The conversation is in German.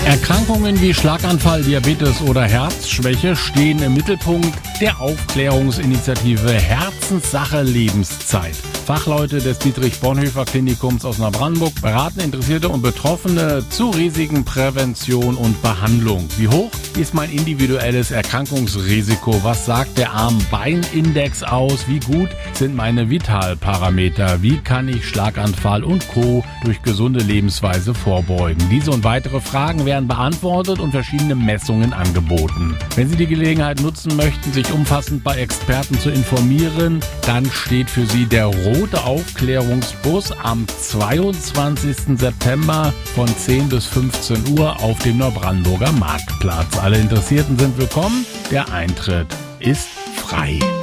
Erkrankungen wie Schlaganfall, Diabetes oder Herzschwäche stehen im Mittelpunkt der Aufklärungsinitiative Herzenssache Lebenszeit. Fachleute des Dietrich-Bonhoeffer-Klinikums aus Neubrandenburg beraten Interessierte und Betroffene zu Risiken, Prävention und Behandlung. Wie hoch ist mein individuelles Erkrankungsrisiko? Was sagt der Arm-Bein-Index aus? Wie gut sind meine Vitalparameter? Wie kann ich Schlaganfall und Co. durch gesunde Lebensweise vorbeugen? Diese und weitere Fragen werden beantwortet und verschiedene Messungen angeboten. Wenn Sie die Gelegenheit nutzen möchten, sich umfassend bei Experten zu informieren, dann steht für Sie der Rote Aufklärungsbus am 22. September von 10 bis 15 Uhr auf dem Neubrandenburger Marktplatz. Alle Interessierten sind willkommen. Der Eintritt ist frei.